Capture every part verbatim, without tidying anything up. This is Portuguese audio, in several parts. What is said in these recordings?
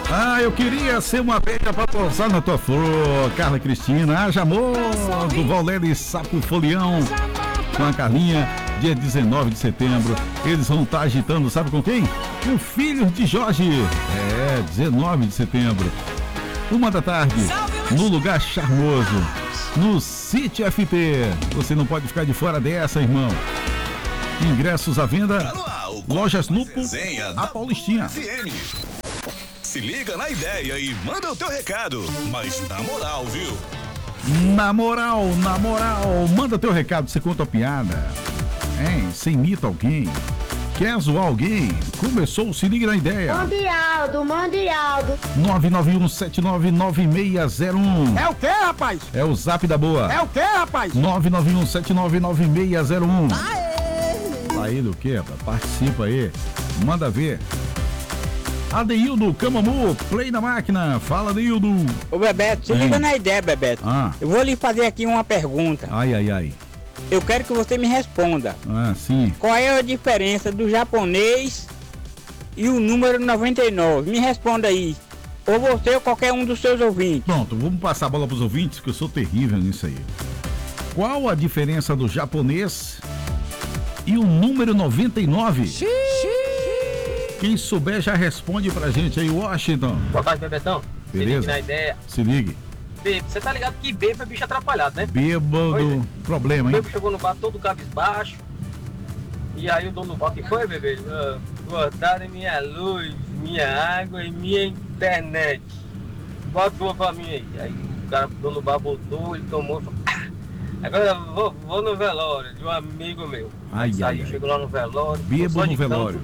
Ah, eu queria ser uma abelha pra pousar na tua flor. Carla Cristina, haja amor. Do Valério Sapo Folião com a Carlinha, dia dezenove de setembro. Eles vão estar agitando, sabe com quem? Com Filhos de Jorge. É, dezenove de setembro. Uma da tarde, no lugar charmoso, no City F P. Você não pode ficar de fora dessa, irmão. Ingressos à venda, Lojas Lupo, a Paulistinha. Se liga na ideia e manda o teu recado, mas na moral, viu? Na moral, na moral, manda teu recado, você conta a piada. Hein, você imita alguém, quer zoar alguém? Começou o Se Liga na Ideia. Mande Aldo, mande Aldo. nove nove um sete nove nove seis zero um. É o que, rapaz? É o Zap da Boa. É o que, rapaz? nove nove um sete nove nove seis zero um. Aí do que, rapaz? Participa aí, manda ver. Adeildo Camamu, play na máquina. Fala, Adeildo. Ô Bebeto, se liga na ideia, Bebeto. Ah. Eu vou lhe fazer aqui uma pergunta. Ai, ai, ai. Eu quero que você me responda. Ah, sim. Qual é a diferença do japonês e o número noventa e nove? Me responda aí. Ou você ou qualquer um dos seus ouvintes. Pronto, vamos passar a bola pros ouvintes, que eu sou terrível nisso aí. Qual a diferença do japonês e o número noventa e nove? Xiii. Quem souber já responde pra gente aí, Washington. Boa tarde, Bebetão. Beleza? Se ligue na ideia. Se ligue. Bebo, você tá ligado que bebo é bicho atrapalhado, né? Bêbado, problema, O hein? bebo chegou no bar todo cabisbaixo. E aí o dono do bar, que foi, bebê? Uh, cortaram minha luz, minha água e minha internet. Bota uma pra mim aí. Aí o cara, o dono do bar botou, ele tomou e falou, ah, agora eu vou, vou no velório de um amigo meu. Ai, aí ai, ai. chegou lá no velório. Bêbado no velório.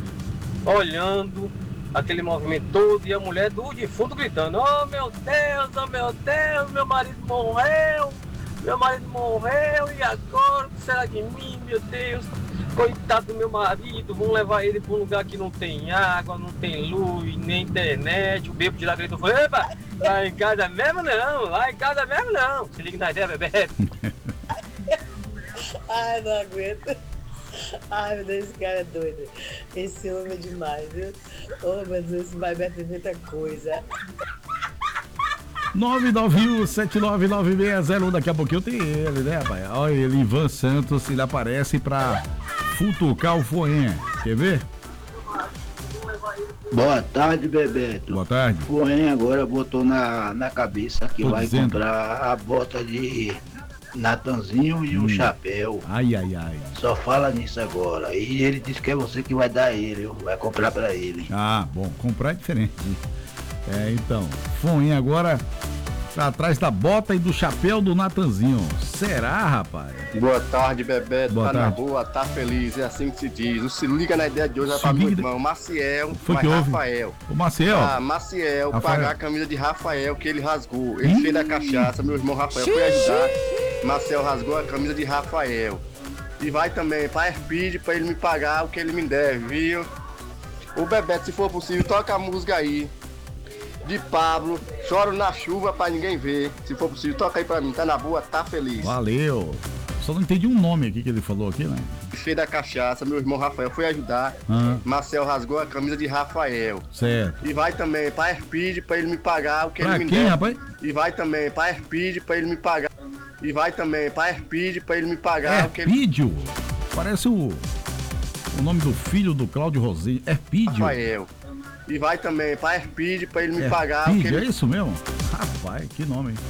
Olhando aquele movimento todo e a mulher do defunto gritando: oh meu Deus, oh meu Deus, meu marido morreu, meu marido morreu, e agora o que será de mim, meu Deus? Coitado do meu marido, vão levar ele para um lugar que não tem água, não tem luz, nem internet. O bêbado de lá gritou: foi, epa, lá em casa mesmo não, lá em casa mesmo não. Se liga na ideia, bebê. Ai, não aguento. Ai, meu Deus, esse cara é doido. Esse homem é demais, viu? Oh, meu Deus, esse Bebeto inventa coisa. nove nove um sete nove nove seis zero um. Daqui a pouquinho tem ele, né, rapaz? Olha ele, Ivan Santos, ele aparece pra futucar o Foen. Quer ver? Boa tarde, Bebeto. Boa tarde. O Foen agora botou na, na cabeça que Tô vai dizendo. comprar a bota de Natanzinho e um Hum. chapéu. Ai, ai, ai. Só fala nisso agora. E ele disse que é você que vai dar ele, vai comprar pra ele. Ah, bom, comprar é diferente. É, então, Foen agora tá atrás da bota e do chapéu do Natanzinho. Será, rapaz? Boa tarde, Bebeto. Boa tá na tarde. boa, tá feliz, é assim que se diz. O Se Liga na Ideia de hoje é Se pra meu liga- irmão Maciel, Foi mas que houve? Rafael. O Maciel. Ah, Maciel, Rafael. pagar a camisa de Rafael que ele rasgou. Ele fez da cachaça, meu irmão Rafael foi ajudar. Maciel rasgou a camisa de Rafael. E vai também pra Airpeed pra ele me pagar o que ele me deve, viu? O Bebeto, se for possível, toca a música aí. De Pablo, Choro na Chuva pra ninguém ver. Se for possível, toca aí pra mim. Tá na boa, tá feliz. Valeu. Só não entendi um nome aqui que ele falou aqui, né? Fez da cachaça, meu irmão Rafael foi ajudar. Ah. Marcel rasgou a camisa de Rafael. Certo. E vai também pra Airpeed pra ele me pagar o que Pra ele me quem, deve. rapaz? E vai também pra Airpeed pra ele me pagar. E vai também pra Airpeed pra ele me pagar É o que ele... Pídio. Parece o, o nome do filho do Cláudio Rosinho. É Pídio. Rafael. E vai também pra Airpeed pra ele me É pagar o que Pídio, é ele... isso mesmo? Rapaz, que nome, hein?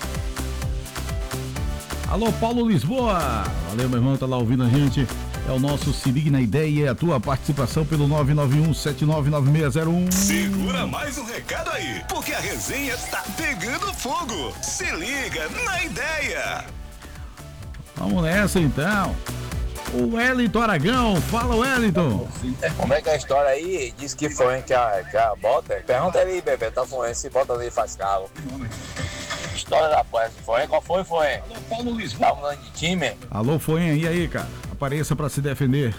Alô, Paulo Lisboa. Valeu, meu irmão, tá lá ouvindo a gente. É o nosso Se Ligue na Ideia, é a tua participação pelo nove nove um sete nove nove seis zero um. Segura mais um recado aí, porque a resenha tá pegando fogo. Se liga na ideia. Vamos nessa então. O Wellington Aragão, fala Wellington. Como é que é a história aí? Diz que foi que a, que a bota. Pergunta ali, bebê, tá fluente, se bota ali faz calo. História da paz, foi? Qual foi, foi? Paulo Lisboa. Tá mudando de time? Alô, Foen, e aí, cara? Apareça pra se defender.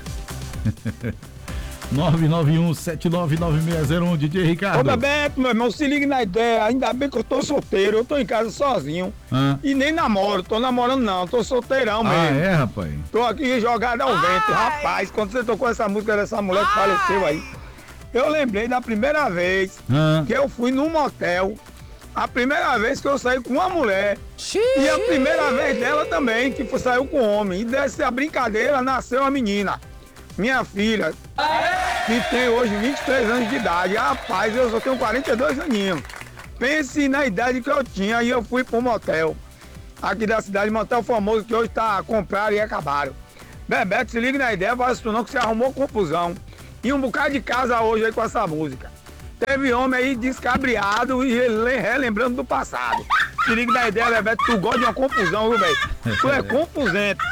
nove nove um sete nove nove seis zero um, D J Ricardo. Ô Bebeto, meu irmão, se liga na ideia. Ainda bem que eu tô solteiro, eu tô em casa sozinho. Ah. E nem namoro, tô namorando não, tô solteirão Ah, mesmo. é, rapaz? Tô aqui jogado ao vento. Rapaz, quando você tocou essa música dessa mulher que faleceu aí, eu lembrei da primeira vez Ah. que eu fui num motel. A primeira vez que eu saí com uma mulher. E a primeira vez dela também, que foi, saiu com um homem. E dessa brincadeira nasceu uma menina. Minha filha, que tem hoje vinte e três anos de idade. Rapaz, eu só tenho quarenta e dois aninhos. Pense na idade que eu tinha e eu fui para um motel. Aqui da cidade, motel famoso que hoje está comprado e acabaram. Bebeto, se liga na ideia, faz isso não que você arrumou confusão. E um bocado de casa hoje aí com essa música. Teve homem aí descabriado e ele relembrando do passado. Se liga na ideia, Bebeto, tu gosta de uma confusão, viu, velho? Tu é confusento.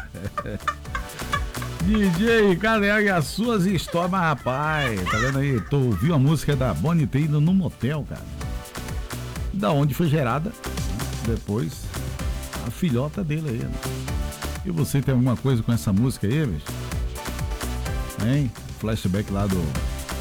D J, cadê as suas histórias, mas, rapaz? Tá vendo aí? Tu ouviu a música da Bonnie Taylor no motel, cara. Da onde foi gerada, depois, a filhota dele aí, né? E você tem alguma coisa com essa música aí, bicho? Hein? Flashback lá do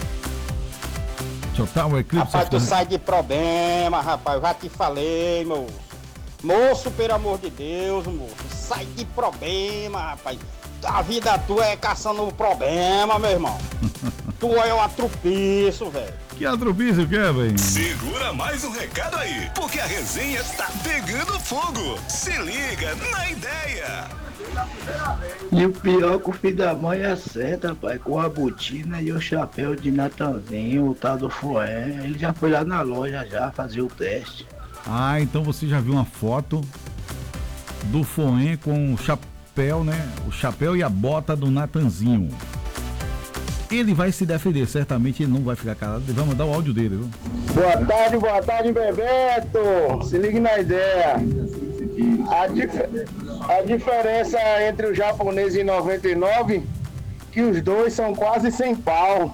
Total Eclipse. Rapaz, tu sai de problema, rapaz, eu já te falei, moço. Moço, pelo amor de Deus, moço, sai de problema, rapaz. A vida tua é caçando problema, meu irmão. Tu é um atrupiço, velho. Que atrupiço que é, velho? Segura mais um recado aí, porque a resenha tá pegando fogo. Se liga na ideia. E o pior que o filho da mãe acerta, rapaz, com a botina e o chapéu de Natanzinho, o tal do Foé. Ele já foi lá na loja já fazer o teste. Ah, então você já viu uma foto do Foé com o chapéu, né? O chapéu e a bota do Natanzinho. Ele vai se defender, certamente ele não vai ficar calado. Ele vai mandar o áudio dele, viu? Boa tarde, boa tarde, Bebeto. Se ligue na ideia. A, dif- a diferença entre o japonês e noventa e nove, que os dois são quase sem pau.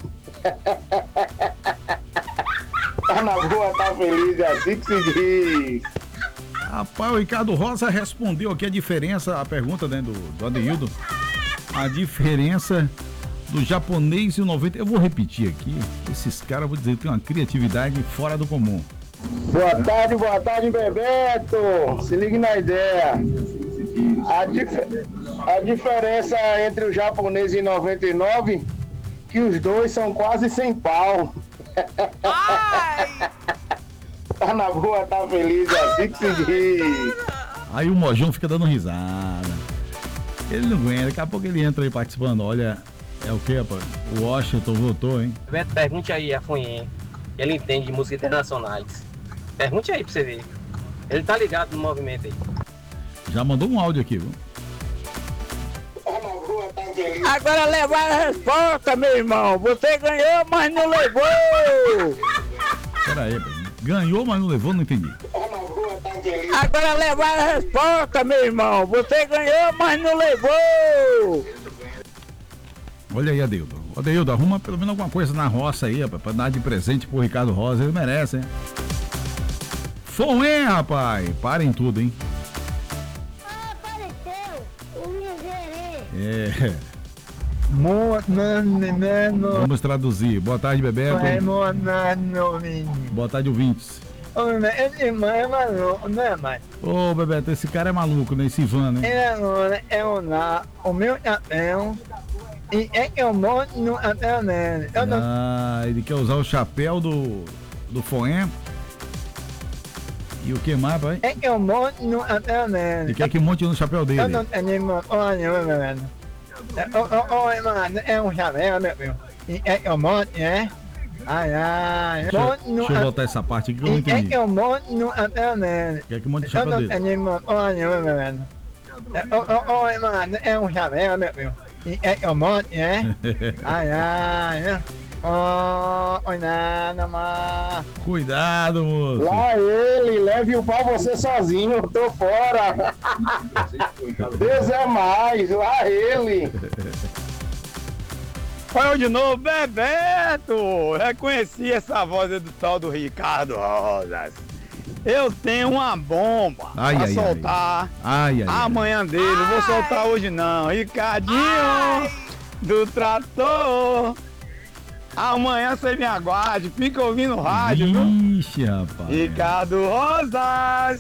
Tá na boa, tá feliz, é assim que se diz. Rapaz, o Ricardo Rosa respondeu aqui a diferença, a pergunta, né, do, do Adeildo. A diferença do japonês e o noventa. Eu vou repetir aqui. Esses caras, vou dizer, tem uma criatividade fora do comum. Boa tarde, boa tarde, Bebeto. Se ligue na ideia. A, dif- a diferença entre o japonês e noventa e nove, que os dois são quase sem pau. Tá na boa, tá feliz, é assim que se diz. Aí o Mojão fica dando risada. Ele não aguenta, daqui a pouco ele entra aí participando. Olha, é o que, rapaz? O Washington voltou, hein? Beto, pergunte aí a Funhen. Ele entende de músicas internacionais. Pergunte aí pra você ver. Ele tá ligado no movimento aí. Já mandou um áudio aqui, viu? Agora levar a resposta, meu irmão. Você ganhou, mas não levou. Pera aí, ganhou, mas não levou, não entendi. Agora levar a resposta, meu irmão. Você ganhou, mas não levou. Olha aí, Adeildo. Adeildo, arruma pelo menos alguma coisa na roça aí, rapaz, pra dar de presente pro Ricardo Rosa. Ele merece, hein? Foé, rapaz. Parem tudo, hein? É. Vamos traduzir. Boa tarde, Bebeto. Boa tarde, ouvintes. Ô, Bebeto, esse cara é maluco, né? Esse Ivan, né? É o meu chapéu e é que eu monto no chapéu dele. Ah, ele quer usar o chapéu do, do Foé. E o que mais, pai? É que eu monto no chapéu dele. Ele quer que monte no chapéu dele. Eu não tenho olha, mano. Oi, mano, é um chapéu, meu filho. E é que eu monto, né? Ai, ai. Deixa, deixa eu voltar essa parte aqui que eu não É entendi. que eu monto no chapéu dele. Quer que monte no Eu chapéu não dele? tenho olha, mano. Oi, mano, é um chapéu, meu filho. E é que eu monto, né? Ai, ai. Oh, oi, nada, mano. Cuidado, moço. Lá ele, leve-o pra você sozinho, eu tô fora. Deus é mais, lá ele. Olha de novo, Bebeto! Reconheci essa voz do tal do Ricardo Rosas. Eu tenho uma bomba Ai, pra ai, soltar Ai, ai, ai. amanhã dele. Não vou soltar hoje não. Ricardinho do Trator. Amanhã você me aguarde. Fica ouvindo o rádio, viu? Ixi, rapaz. Ricardo Rosas.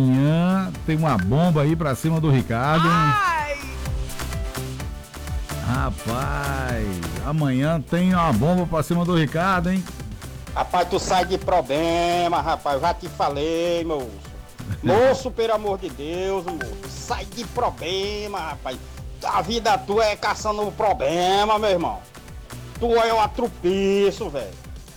Amanhã tem uma bomba aí pra cima do Ricardo. Rapaz, amanhã tem uma bomba pra cima do Ricardo, hein? Rapaz, tu sai de problema, rapaz. Eu já te falei, moço. Moço, pelo amor de Deus, moço. Sai de problema, rapaz. A vida tua é caçando problema, meu irmão. Tu é um atrupiço, velho.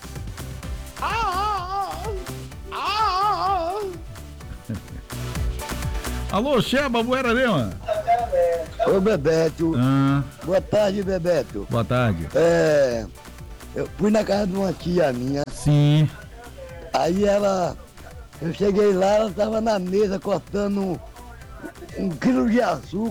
Ah, ah, ah, ah. Alô, Cheba, Buerarema. Ô, Bebeto. Ah. Boa tarde, Bebeto. Boa tarde. É, eu fui na casa de uma tia minha. Sim. Aí ela, eu cheguei lá, ela tava na mesa cortando um, um quilo de açúcar.